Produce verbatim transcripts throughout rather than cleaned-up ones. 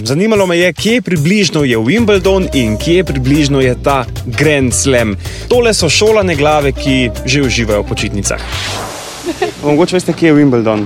zanimalo me je, kje približno je Wimbledon in kje približno je ta Grand Slam. Tole so šolane glave, ki že uživajo v počitnicah. Mogoče veste, kje je Wimbledon?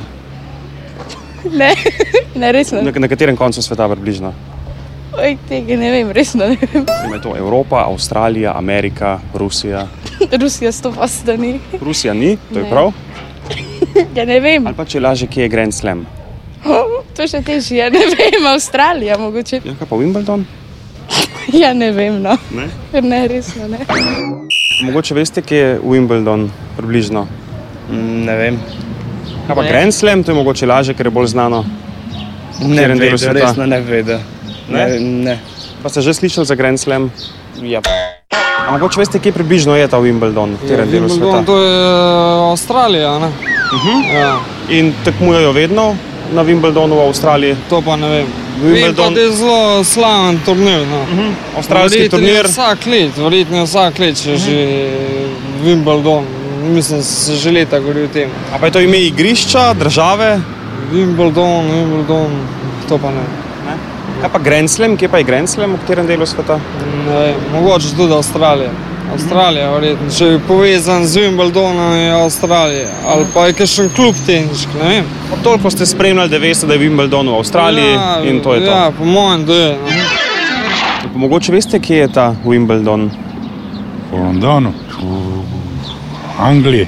Ne, ne resno. Na, na katerem koncu sveta približno? Oj, tega ne vem, resno ne vem. Je to Evropa, Avstralija, Amerika, Rusija? Rusija sto posto da ni. Rusija ni, to je Ne. prav. Ja ne vem. Ali pa če laže, kje je Grand Slam? To še težje, ja ne vem, Avstralija mogoče. Ja, kaj pa Wimbledon? Ja ne vem, no. Ne? Ne, resno ne. Mogoče veste, kje je Wimbledon približno? Ne vem. Kaj pa Ne. Grand Slam, to je mogoče laže, ker je bolj znano. Ne katerem delu vedo, sveta? resno ne vedo. Ne, ne. Pa ste že slišali za Grand Slam? Ja. A mogoče veste, kje približno je ta Wimbledon, v katerem delu sveta? To je Avstralija, ne? Uh-huh. Ja, In tekmujejo vedno na Wimbledonu v Avstraliji? to pa ne vem. Wimbledon- Vem pa, da je zelo slaven turnir, no. Uh-huh. Avstralski Verjetno je turnir. Vsak let, verjetno je vsak let, če že Wimbledon. Mislim, se že leta govori o tem. A pa je to ime igrišča, države? Wimbledon, Wimbledon, to pa ne. Ne? Kaj pa Grand Slam, kje pa je Grand Slam, v katerem delu sveta? Ne vem, mogoče tudi Avstralija. Avstralija, verjetno. Če je povezan z Wimbledonom, je Avstralija. Ali pa je kakšen klub teniški, ne vem. Pa toliko ste spremljali, da veste, da je Wimbledon v Avstraliji ja, in to je to. Ja, po mojem, da je. No. Pa mogoče veste, kje je ta Wimbledon? V Londonu, v Angliji.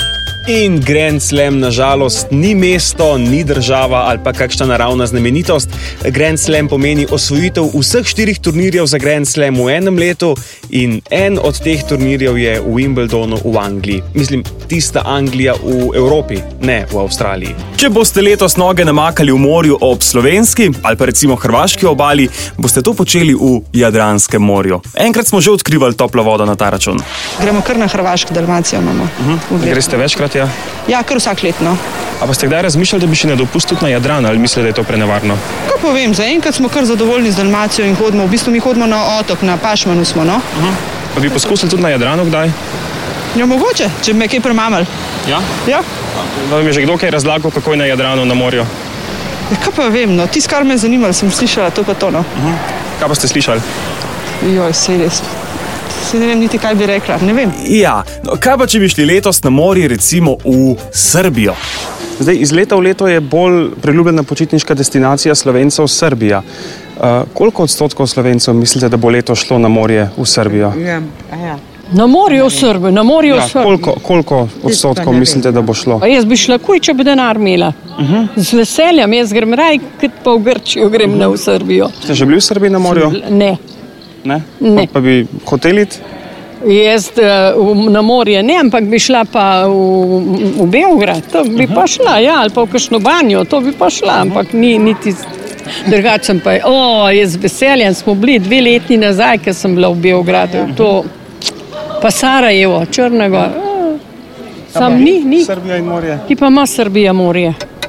In Grand Slam nažalost ni mesto, ni država ali pa kakšna naravna znamenitost. Grand Slam pomeni osvojitev vseh štirih turnirjev za Grand Slam v enem letu in en od teh turnirjev je v Wimbledonu v Angliji. Mislim, tista Anglija v Evropi, ne v Avstraliji. Če boste letos noge namakali v morju ob slovenski ali pa recimo hrvaški obali, boste to počeli v Jadranskem morju. Enkrat smo že odkrivali toplo vodo na ta račun. Gremo kar na Hrvaško, Dalmacijo imamo. Uh-huh. Greste večkrat, ja? Ja, kar vsak let, no. A pa ste kdaj razmišljali, da bi še ne dopustili na Jadran ali mislite, da je to prenevarno? Kaj povem, zaenkrat smo kar zadovoljni z Dalmacijo in hodimo, v bistvu mi hodimo na otok, na Pašmanu smo, no. Uh-huh. Pa bi poskusili tudi na Jadranu kdaj? Ja, mogoče, če bi me kaj premamali. Ja? Ja. Da vam je že kdo kaj razlagal, kako je na Jadranu, na morju? Ja, kaj pa vem, no, tisto, kar me je zanimalo, sem slišala to pa to, no. Uh-huh. Kaj pa ste slišali? Joj, sej res. Se ne vem niti, kaj bi rekla, ne vem. Ja, no, kaj pa če bi šli letos na morje recimo v Srbijo? Zdaj, iz leta v leto je bolj priljubljena počitniška destinacija Slovencev Srbija. Uh, koliko odstotkov Slovencev mislite, da bo letos šlo na morje v Srbijo? Ja, ja. Na morju v Srbiji, na morju v Ja, Srbiji. koliko, koliko odstotkov mislite, da bo šlo? Pa jaz bi šla kuj, če bi denar imela. Uh-huh. Z veseljem, jaz grem raj, kot pa v Grčijo grem na v Srbijo. Ste že bili v Srbiji na morju? Ne. Ne? Ne. Pa, pa bi hotelit? Jaz uh, v- na morje ne, ampak bi šla pa v, v Beograd, to bi pa šla, ja, ali pa v kakšno banjo, to bi pa šla, ampak ni niti drugačen pa je. O, jaz z veseljem smo bili dve letni nazaj, ker sem bila v Beogradu, to pa Sarajevo, Črna Gora. Sam ni, ni. Srbija in morje? Ki pa ima Srbija morje.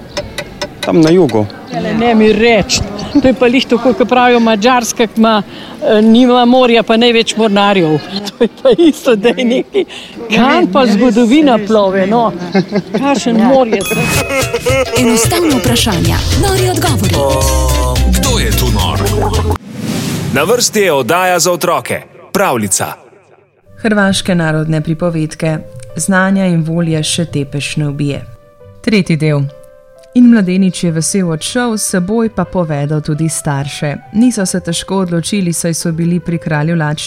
Tam na jugu. Ne mi reči, to je pa lih tako, kot pravijo Madžarska, ki ima, eh, nima morja, pa največ mornarjev. To je pa isto, da je neki. Kam pa zgodovina plove, no? Kakšen morje se. Enostavno vprašanja, nori odgovori. Kdo je tu nor? Na vrsti je oddaja za otroke. Pravljica. Hrvaške narodne pripovedke. Znanja in volje še tepeš ne ubije. Tretji del. In mladenič je vesel odšel, s seboj pa povedal tudi starše. Niso se težko odločili, saj so bili pri kralju lačni.